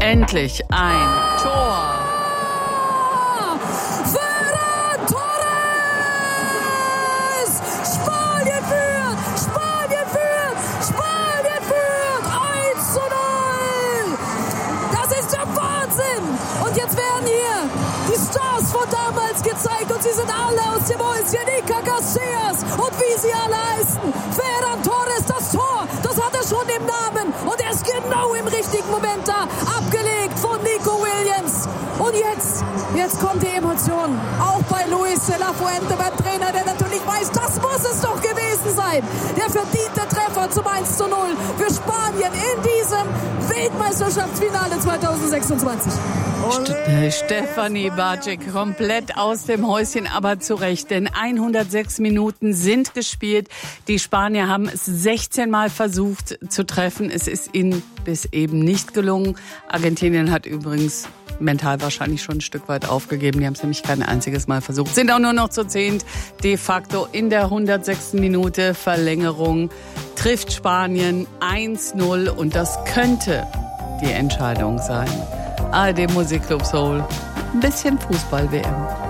Endlich ein Tor. Ferran Torres! Spanien führt! Spanien führt! Spanien führt! 1:0! Das ist der Wahnsinn! Und jetzt werden hier die Stars von damals gezeigt und sie sind alle aus dem Häuschen. Iker Casillas und wie sie alle heißen. Ferran Torres, das Tor, das hat er schon im Namen und er ist genau im richtigen Moment da. Abgelegt von Nico Williams. Und jetzt kommt die Emotion. Auch bei Luis de la Fuente, beim Trainer, der natürlich weiß, das muss es doch gewesen sein. Der verdiente Treffer zum 1:0 für Spanien in diesem Weltmeisterschaftsfinale 2026. Stefanie Bartschik komplett aus dem Häuschen, aber zu Recht, denn 106 Minuten sind gespielt. Die Spanier haben es 16 Mal versucht zu treffen. Es ist ihnen bis eben nicht gelungen. Argentinien hat übrigens mental wahrscheinlich schon ein Stück weit aufgegeben. Die haben es nämlich kein einziges Mal versucht. Sind auch nur noch zu 10. De facto in der 106. Minute Verlängerung trifft Spanien 1:0 und das könnte die Entscheidung sein. ARD Musikclub Soul. Ein bisschen Fußball-WM.